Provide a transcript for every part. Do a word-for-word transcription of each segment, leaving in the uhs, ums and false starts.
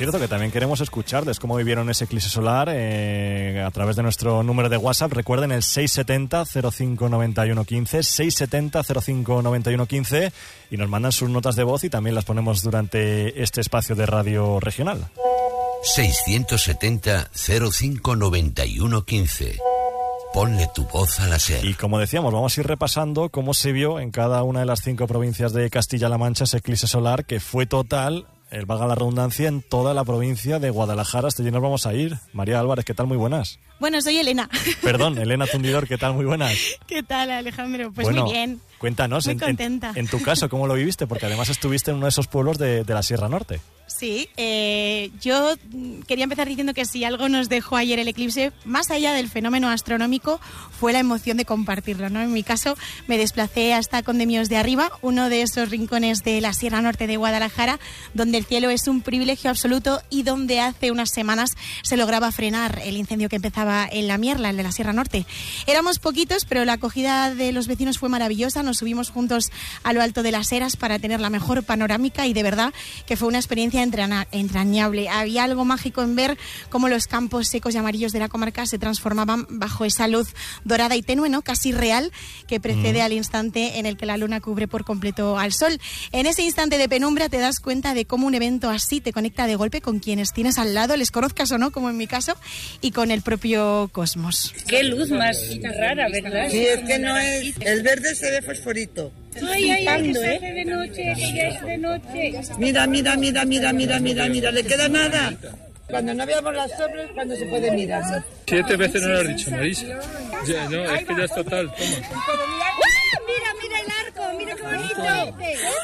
cierto, que también queremos escucharles cómo vivieron ese eclipse solar eh, a través de nuestro número de WhatsApp. Recuerden el seis setenta cero cinco noventa y uno quince, seis setenta cero cinco noventa y uno quince, y nos mandan sus notas de voz y también las ponemos durante este espacio de radio regional. seiscientos setenta cero cinco noventa y uno quince. Ponle tu voz a la SER. Y como decíamos, vamos a ir repasando cómo se vio en cada una de las cinco provincias de Castilla-La Mancha ese eclipse solar, que fue total, el valga la redundancia, en toda la provincia de Guadalajara. Hasta allí nos vamos a ir. María Álvarez, ¿qué tal? Muy buenas. Bueno, soy Elena. Perdón, Elena Tundidor, ¿qué tal? Muy buenas. ¿Qué tal, Alejandro? Pues bueno, muy bien. Cuéntanos, muy en, contenta. En, en tu caso, ¿cómo lo viviste? Porque además estuviste en uno de esos pueblos de, de la Sierra Norte. Sí, eh, yo quería empezar diciendo que si algo nos dejó ayer el eclipse, más allá del fenómeno astronómico, fue la emoción de compartirlo, ¿no? En mi caso, me desplacé hasta Condemios de Arriba, uno de esos rincones de la Sierra Norte de Guadalajara, donde el cielo es un privilegio absoluto y donde hace unas semanas se lograba frenar el incendio que empezaba en La Mierla, el de la Sierra Norte. Éramos poquitos, pero la acogida de los vecinos fue maravillosa. Nos subimos juntos a lo alto de las eras para tener la mejor panorámica y de verdad que fue una experiencia entrañable. Había algo mágico en ver cómo los campos secos y amarillos de la comarca se transformaban bajo esa luz dorada y tenue, ¿no? Casi real, que precede mm. al instante en el que la luna cubre por completo al sol. En ese instante de penumbra te das cuenta de cómo un evento así te conecta de golpe con quienes tienes al lado, les conozcas o no, como en mi caso, y con el propio cosmos. Qué luz más rara, ¿verdad? Sí, es que no es... El verde se ve fosforito. Ay, ay, ay, que se hace de noche, que ya es de noche. Mira, mira, mira, mira, mira, mira, mira, ¿le queda nada? Cuando no veamos las sombras, cuando se puede mirar. Siete veces no lo has dicho, Marisa. Ya, no, es que ya es total, toma. Mira, mira el arco, mira qué bonito.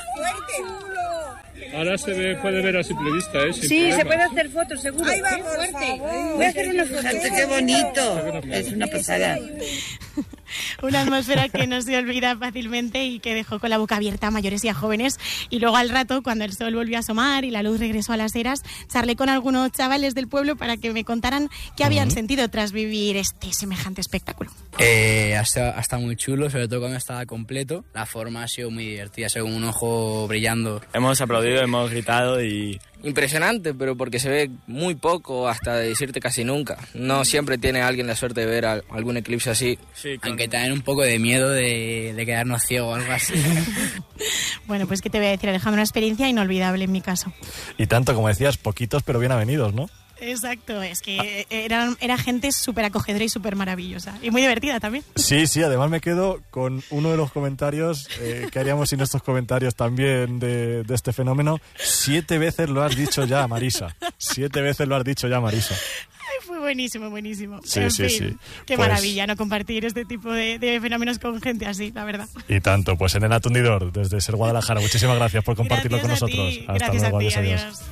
Ahora se ve, puede ver a simple vista, ¿eh? Sin sí, problema. Se puede hacer fotos, seguro. Ahí va, por favor. Voy a hacer una foto. ¡Qué bonito! Es una pasada. Una atmósfera que no se olvida fácilmente y que dejó con la boca abierta a mayores y a jóvenes. Y luego al rato, cuando el sol volvió a asomar y la luz regresó a las eras, charlé con algunos chavales del pueblo para que me contaran qué habían uh-huh. sentido tras vivir este semejante espectáculo. Eh, ha estado muy chulo, sobre todo cuando estaba completo. La forma ha sido muy divertida, según un ojo brillando. Hemos aplaudido, hemos gritado y... Impresionante, pero porque se ve muy poco, hasta decirte casi nunca. No siempre tiene alguien la suerte de ver a, algún eclipse así. Sí, claro. Aunque también un poco de miedo de, de quedarnos ciegos o algo así. Bueno, pues qué te voy a decir, Alejandro, una experiencia inolvidable en mi caso. Y tanto, como decías, poquitos pero bien avenidos, ¿no? Exacto, es que era, era gente súper acogedora y súper maravillosa. Y muy divertida también. Sí, sí, además me quedo con uno de los comentarios, eh, que haríamos sin estos comentarios también de, de este fenómeno. Siete veces lo has dicho ya, Marisa. Siete veces lo has dicho ya, Marisa. Ay, fue buenísimo, buenísimo. Sí, en sí, fin, sí. Qué pues, maravilla, ¿no? Compartir este tipo de, de fenómenos con gente así, la verdad. Y tanto, pues Elena Tundidor, desde Ser Guadalajara, muchísimas gracias por compartirlo gracias con nosotros. Ti. Hasta gracias luego, a ti, adiós, adiós. adiós.